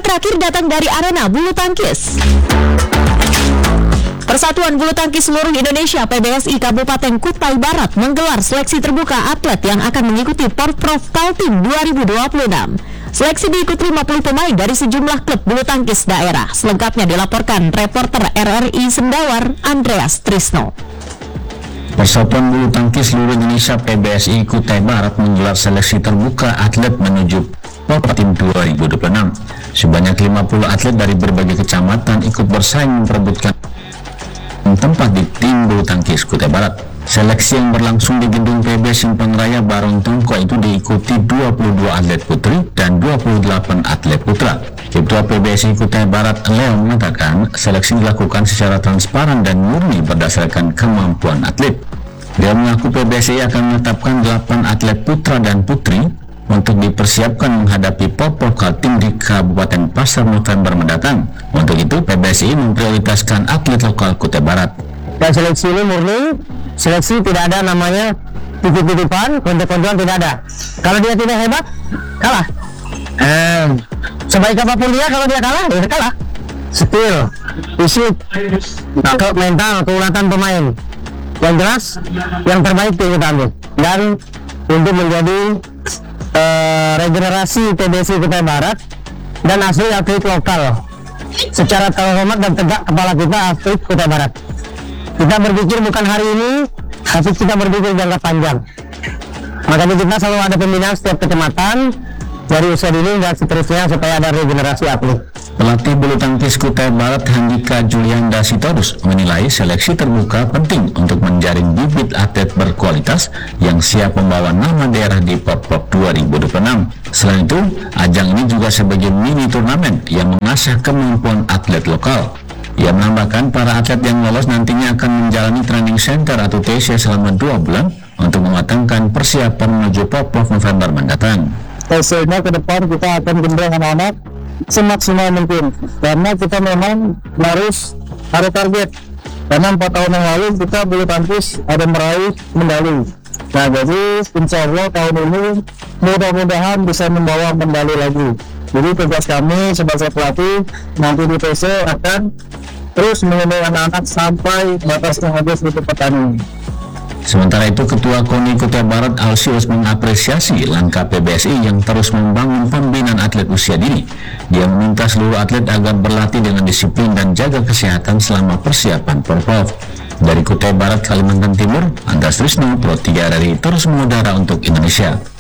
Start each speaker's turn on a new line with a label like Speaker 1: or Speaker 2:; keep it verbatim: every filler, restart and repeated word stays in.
Speaker 1: terakhir datang dari arena bulu tangkis. Persatuan Bulu Tangkis Seluruh Indonesia P B S I Kabupaten Kutai Barat menggelar seleksi terbuka atlet yang akan mengikuti Porprov Kaltim dua ribu dua puluh enam. Seleksi diikuti lima puluh pemain dari sejumlah klub bulu tangkis daerah. Selengkapnya dilaporkan reporter R R I Sendawar, Andreas Trisno.
Speaker 2: Persatuan Bulu Tangkis Seluruh Indonesia P B S I Kutai Barat menggelar seleksi terbuka atlet menuju Porprov Kaltim dua ribu dua puluh enam. Sebanyak lima puluh atlet dari berbagai kecamatan ikut bersaing memperebutkan tempat di tim bulu tangkis Kutai Barat. Seleksi yang berlangsung di gedung P B Simpang Raya Barong Tongko itu diikuti dua puluh dua atlet putri dan dua puluh delapan atlet putra. Ketua P B S I Kutai Barat Leo mengatakan seleksi dilakukan secara transparan dan murni berdasarkan kemampuan atlet. Dia mengaku P B S I akan menetapkan delapan atlet putra dan putri untuk dipersiapkan menghadapi Porprov Kaltim di Kabupaten Pasar November mendatang. Untuk itu, P B S I memprioritaskan atlet lokal Kutai Barat.
Speaker 3: Dan seleksi ini murni, seleksi tidak ada namanya titip-titipan, kontak-kontakan tidak ada. Kalau dia tidak hebat, kalah. Eh, sebaik apapun dia, kalau dia kalah, dia kalah. Skill, fisik, atau mental, keulatan pemain. Yang jelas, yang terbaik itu kita ambil. Dan untuk menjadi Uh, regenerasi P B S I Kutai Barat dan asli atlet lokal, secara terhormat dan tegak kepala kita atlet Kutai Barat. Kita berpikir bukan hari ini, tapi kita berpikir jangka panjang. Makanya kita selalu ada pembinaan setiap kecamatan dari usia dini dan seterusnya supaya ada regenerasi atlet.
Speaker 2: Pelatih bulu tangkis Kutai Barat Handika Julianda Sitorus menilai seleksi terbuka penting untuk menjaring bibit atlet berkualitas yang siap membawa nama daerah di Porprov dua ribu dua puluh enam. Selain itu, ajang ini juga sebagai mini turnamen yang mengasah kemampuan atlet lokal. Ia menambahkan para atlet yang lolos nantinya akan menjalani training center atau T C selama dua bulan untuk mematangkan persiapan menuju Porprov November mendatang.
Speaker 3: T C-nya ke depan kita akan gendong anak-anak semaksimal mungkin, karena kita memang harus ada target, karena empat tahun yang lalu kita bulu tangkis ada meraih medali. Nah, jadi insya Allah tahun ini mudah-mudahan bisa membawa medali lagi. Jadi tugas kami sebagai pelatih nanti di T C akan terus mengendong anak-anak sampai batas yang habis untuk petani.
Speaker 2: Sementara itu, Ketua KONI Kutai Barat Alsius mengapresiasi langkah P B S I yang terus membangun pembinaan atlet usia dini. Dia meminta seluruh atlet agar berlatih dengan disiplin dan jaga kesehatan selama persiapan Porprov. Dari Kutai Barat, Kalimantan Timur, Andreas Trisno, Pro tiga R R I terus mengudara untuk Indonesia.